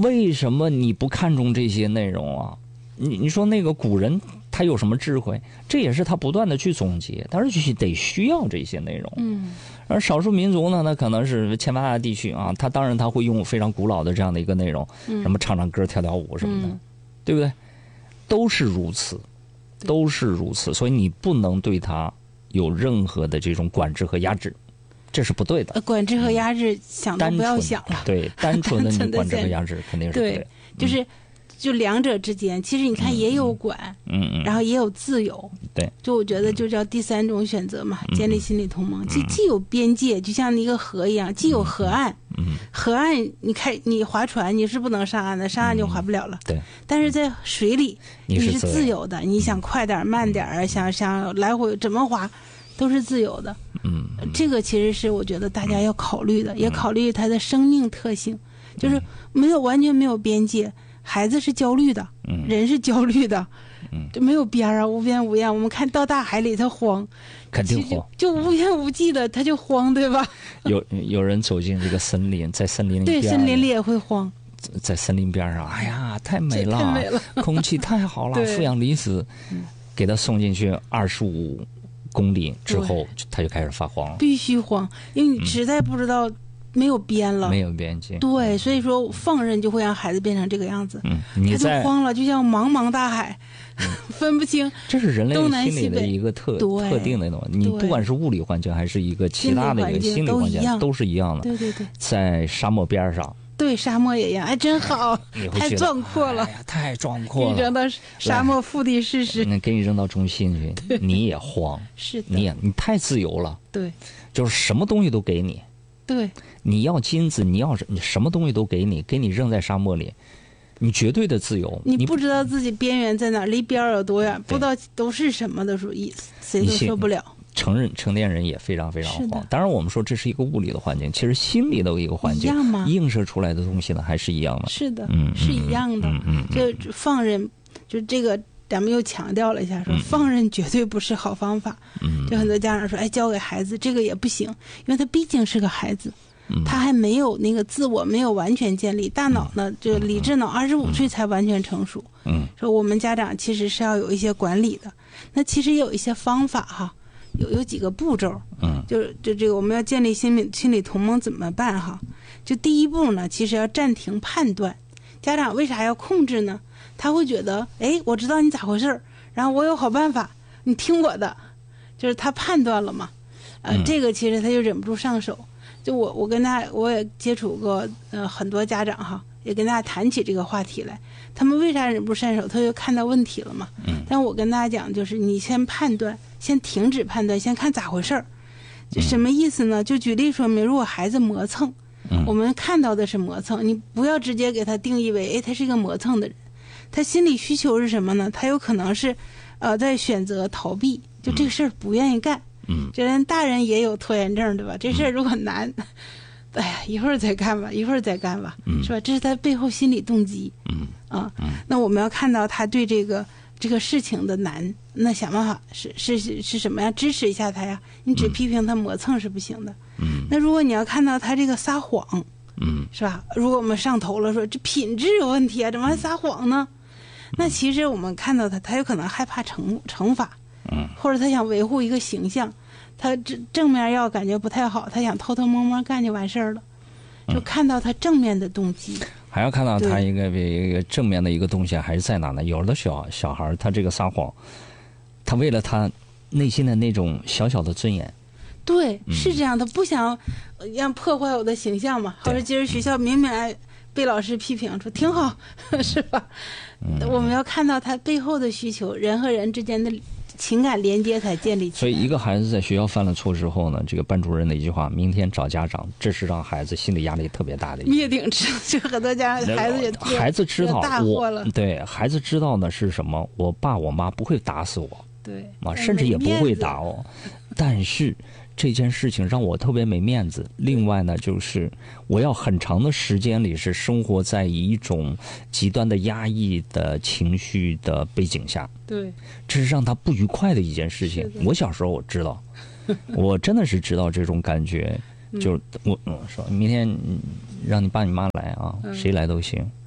为什么你不看重这些内容啊？你说那个古人他有什么智慧？这也是他不断的去总结，但是需要这些内容。而少数民族呢，那可能是前发达地区啊，他当然他会用非常古老的这样的一个内容，什么唱唱歌、跳跳舞什么的，对不对？都是如此，都是如此。所以你不能对他有任何的这种管制和压制，这是不对的。 管制和压制想都不要想了。 对，单纯的你管制和压制肯定是不对的。 对，就两者之间，其实你看也有管，然后也有自由，对，就我觉得就叫第三种选择嘛，建立心理同盟，既有边界，就像一个河一样，既有河岸，河岸你划船你是不能上岸的，上岸就划不了了，对，但是在水里你是自由的，你想快点慢点想来回怎么划都是自由的，这个其实是我觉得大家要考虑的，也考虑它的生命特性，就是完全没有边界。孩子是焦虑的，人是焦虑的，就没有边啊，无边无沿。我们看到大海里，他慌， 肯定慌， 就无边无际的，他就慌，对吧？ 有人走进这个森林，在森林里， 对，森林里也会慌。 在森林边上，哎呀，太美了，空气太好了，负氧离子，给他送进去25公里之后，他就开始发慌了， 必须慌，因为你实在不知道。没有边了， 没有边界， 对，所以说放任就会让孩子变成这个样子， 他就慌了，就像茫茫大海，分不清。 这是人类心理的一个特定的东西，你不管是物理环境还是一个其他的一个心理环境，都是一样的。 对， 在沙漠边上， 对，沙漠也一样，哎，真好，太壮阔了， 太壮阔了。 你扔到沙漠腹地试试， 给你扔到中心去，你也慌， 是的， 你太自由了， 对， 就是什么东西都给你。 对， 你要金子，你什么东西都给你扔在沙漠里，你绝对的自由。 你不知道自己边缘在哪，离边有多远，不知道都是什么的时候，谁都受不了。 成年人也非常非常慌。当然，我们说这是一个物理的环境，其实心理的一个环境，映射出来的东西呢，还是一样的。 是的，是一样的。就放任，就这个。咱们又强调了一下，说放任绝对不是好方法。就很多家长说，哎，交给孩子这个也不行，因为他毕竟是个孩子，他还没有那个自我没有完全建立，大脑呢，就理智脑25岁才完全成熟。说我们家长其实是要有一些管理的，那其实也有一些方法哈，有几个步骤。就这个我们要建立心理同盟怎么办哈？就第一步呢，其实要暂停判断。家长为啥要控制呢？他会觉得，哎，我知道你咋回事，然后我有好办法，你听我的，就是他判断了嘛。这个其实他就忍不住上手。就我也接触过很多家长哈，也跟大家谈起这个话题来。他们为啥忍不住上手？他就看到问题了嘛。但我跟大家讲，就是你先判断，先停止判断，先看咋回事。就什么意思呢？就举例说明，如果孩子磨蹭，我们看到的是磨蹭，你不要直接给他定义为，哎，他是一个磨蹭的人。他心理需求是什么呢？他有可能是，在选择逃避，就这个事儿不愿意干。就连大人也有拖延症，对吧？这事儿如果难，哎呀，一会儿再干吧，是吧？这是他背后心理动机。那我们要看到他对这个事情的难，那想办法是什么呀？支持一下他呀。你只批评他磨蹭是不行的。那如果你要看到他这个撒谎，是吧？如果我们上头了，说这品质有问题啊，怎么还撒谎呢？那其实我们看到他有可能害怕惩罚，或者他想维护一个形象，他正面要感觉不太好，他想偷偷摸摸干就完事儿了。就看到他正面的动机， 还要看到他一个正面的一个东西还是在哪呢？有的小孩他这个撒谎，他为了他内心的那种小小的尊严。 对，是这样，他不想让破坏我的形象嘛，或者今儿学校明明被老师批评说挺好，是吧？我们要看到他背后的需求，人和人之间的情感连接才建立起来。 所以一个孩子在学校犯了错之后呢，这个班主任的一句话，明天找家长，这是让孩子心理压力特别大的一灭顶之就很多家长孩子知道大祸了。 对，孩子知道呢是什么，我爸我妈不会打死我， 对甚至也不会打我，但是这件事情让我特别没面子。另外呢，就是我要很长的时间里是生活在一种极端的压抑的情绪的背景下， 对， 这是让他不愉快的一件事情。我小时候我知道，我真的是知道这种感觉。就我说明天让你爸你妈来啊，谁来都行。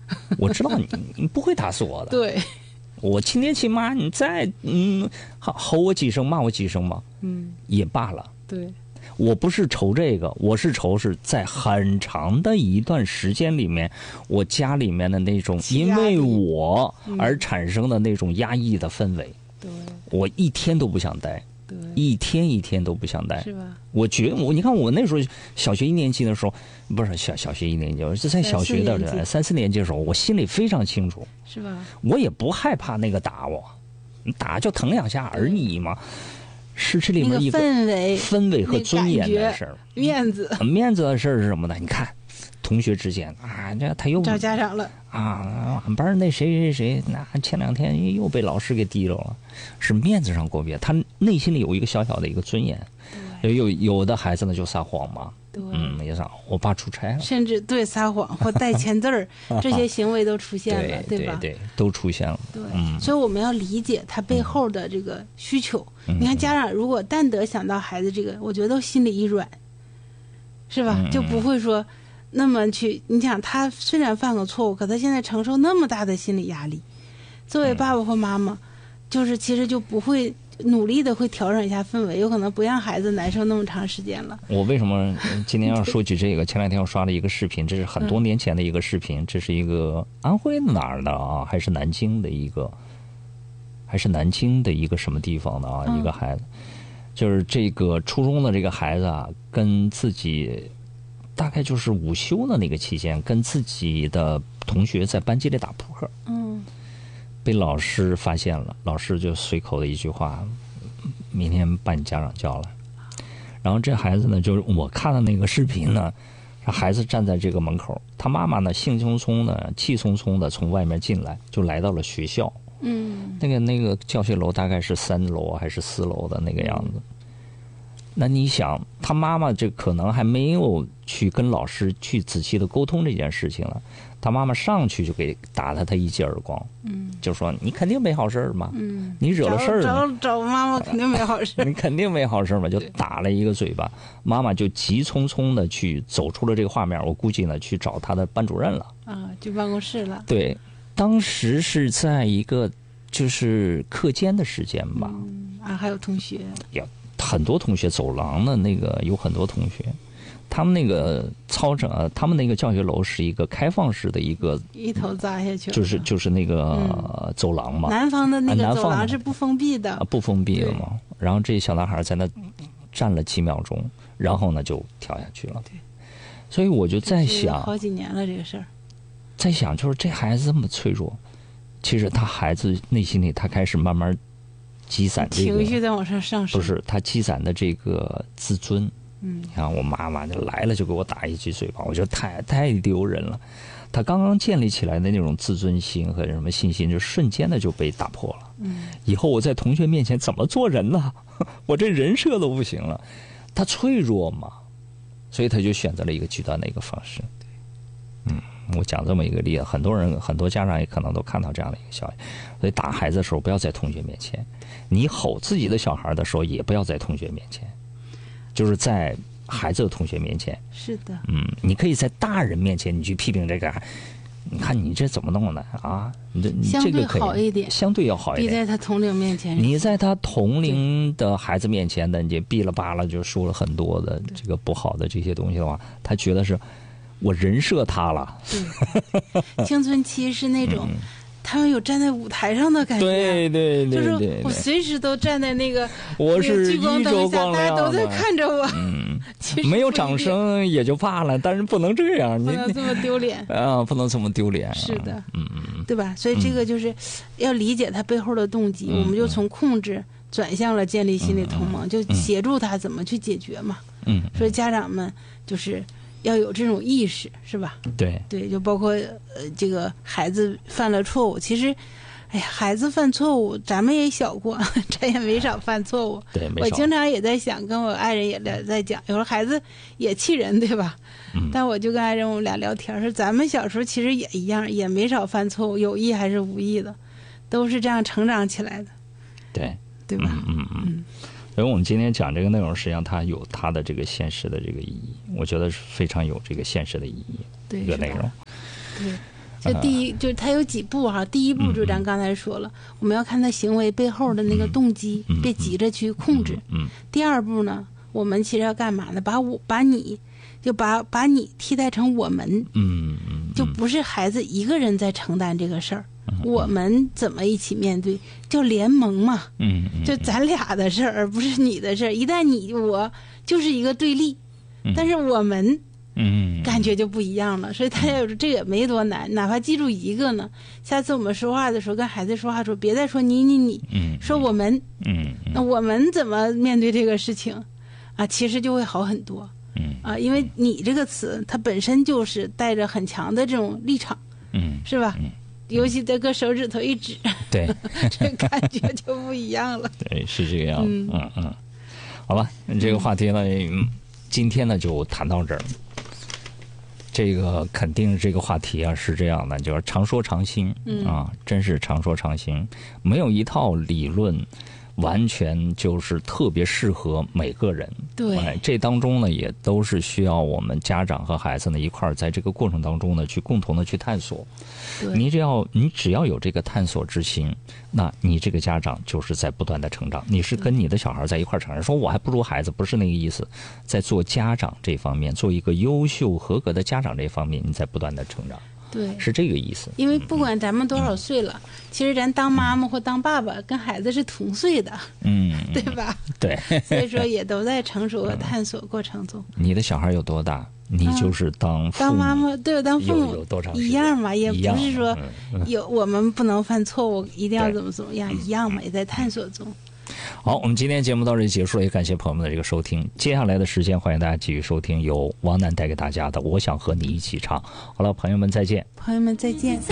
我知道你不会打死我的。 对， 我亲爹亲妈，你再吼我几声，骂我几声嘛，也罢了。 对， 我不是愁这个，我是愁是在很长的一段时间里面，我家里面的那种因为我而产生的那种压抑的氛围。 对， 我一天都不想待。 对， 一天都不想待， 是吧？ 我觉得你看我那时候小学1年级的时候，不是小学1年级，是在小学的3、4年级的时候，我心里非常清楚， 是吧？ 我也不害怕那个打我，打就疼2下而已嘛。是这里面一个氛围和尊严的事儿，面子的事儿是什么呢？你看，同学之间啊，这他又找家长了啊，俺班那谁，那前2天又被老师给提溜了，是面子上过不去，他内心里有一个小小的一个尊严。有的孩子呢就撒谎嘛，也撒，我爸出差了， 甚至对撒谎或带签字儿，这些行为都出现了，对吧？ 对，都出现了。 对，所以我们要理解他背后的这个需求。你看，家长如果但得想到孩子这个，我觉得都心里一软，是吧？就不会说那么去。你想，他虽然犯个错误，可他现在承受那么大的心理压力，作为爸爸或妈妈，就是其实就不会努力的会调整一下氛围，有可能不让孩子难受那么长时间了。 我为什么今天要说起这个？前2天我刷了一个视频，这是很多年前的一个视频，这是一个安徽哪儿的啊，还是南京的一个什么地方的啊，一个孩子，就是这个初中的这个孩子啊，跟自己大概就是午休的那个期间，跟自己的同学在班级里打扑克。被老师发现了，老师就随口的一句话：“明天把你家长叫来。”然后这孩子呢，就是我看了那个视频呢，孩子站在这个门口，他妈妈呢兴冲冲的、气冲冲的从外面进来，就来到了学校。那个教学楼大概是3楼还是4楼的那个样子。那你想，他妈妈这可能还没有去跟老师去仔细的沟通这件事情了，他妈妈上去就给打了他一记耳光，就说你肯定没好事嘛，你惹了事儿了， 找妈妈肯定没好事， 你肯定没好事嘛，就打了一个嘴巴，妈妈就急匆匆的去走出了这个画面，我估计呢去找他的班主任了啊，去办公室了。 对，当时是在一个就是课间的时间吧， 还有同学。 很多同学，走廊的那个有很多同学，他们那个他们那个教学楼是一个开放式的一头扎下去了， 就是那个走廊嘛。 南方的那个走廊是不封闭的， 不封闭的嘛。然后这小男孩在那站了几秒钟，然后呢就跳下去了。对，所以我就在想， 好几年了这个事儿， 在想就是这孩子这么脆弱，其实他孩子内心里他开始慢慢积攒这个情绪在往上升， 不是他积攒的这个自尊。你看我妈妈就来了就给我打一记嘴巴，我觉得太丢人了。他刚刚建立起来的那种自尊心和什么信心，就瞬间的就被打破了。以后我在同学面前怎么做人呢？我这人设都不行了。他脆弱嘛，所以他就选择了一个极端的一个方式。我讲这么一个例子，很多家长也可能都看到这样的一个消息。所以打孩子的时候不要在同学面前，你吼自己的小孩的时候也不要在同学面前，就是在孩子的同学面前。 是的。 你可以在大人面前你去批评这个，你看你这怎么弄的啊？ 相对好一点， 相对要好一点。 比在他同龄面前， 你在他同龄的孩子面前的，你哔了吧啦就说了很多的这个不好的这些东西的话，他觉得是我人设他了。 对，青春期是那种他们有站在舞台上的感觉。 对， 就是我随时都站在那个我是聚光灯下，大家都在看着我。 没有掌声也就罢了，但是不能这样， 不能这么丢脸啊！不能这么丢脸。 是的，对吧？所以这个就是要理解他背后的动机，我们就从控制转向了建立心理同盟，就协助他怎么去解决嘛。所以家长们就是要有这种意识，是吧？ 对， 就包括这个孩子犯了错误，其实。哎呀，孩子犯错误，咱们也小过，咱也没少犯错误。 对， 我经常也在想，跟我爱人也在讲，有时候孩子也气人，对吧？但我就跟爱人我们俩聊天，说咱们小时候其实也一样，也没少犯错误，有意还是无意的，都是这样成长起来的。对吧？ 所以我们今天讲这个内容，实际上它有它的这个现实的这个意义，我觉得是非常有这个现实的意义。 对， 这个内容。 对。 就第一，就是他有几步哈。第一步就咱刚才说了，我们要看他行为背后的那个动机，别急着去控制。第二步呢，我们其实要干嘛呢？把你替代成我们。就不是孩子一个人在承担这个事儿。我们怎么一起面对？叫联盟嘛。就咱俩的事儿，而不是你的事儿。一旦你我就是一个对立，但是我们。感觉就不一样了，所以大家有这个没多难，哪怕记住一个呢。下次我们说话的时候，跟孩子说话的时候，别再说你，说我们，那我们怎么面对这个事情啊？其实就会好很多，因为你这个词它本身就是带着很强的这种立场，是吧？尤其这个手指头一指， 对， 这感觉就不一样了。 对，是这个样子。好吧，这个话题呢，今天呢就谈到这儿。这个肯定这个话题啊是这样的，就是常说常新啊，真是常说常新，没有一套理论完全就是特别适合每个人。 对， 这当中呢也都是需要我们家长和孩子呢一块儿在这个过程当中呢去共同的去探索。你只要有这个探索之心，那你这个家长就是在不断的成长。你是跟你的小孩在一块儿成长，说我还不如孩子，不是那个意思。在做家长这方面，做一个优秀合格的家长这方面，你在不断的成长。 对， 是这个意思。 因为不管咱们多少岁了，其实咱当妈妈或当爸爸跟孩子是同岁的，对吧？ 对， 所以说也都在成熟和探索过程中。 你的小孩有多大，你就是当父母当妈妈，对，当父母有多长一样嘛，也不是说我们不能犯错误，一定要怎么样，一样嘛，也在探索中。 好，我们今天节目到这里结束了，也感谢朋友们的这个收听。接下来的时间，欢迎大家继续收听由王楠带给大家的《我想和你一起唱》。好了，朋友们再见。 朋友们再见。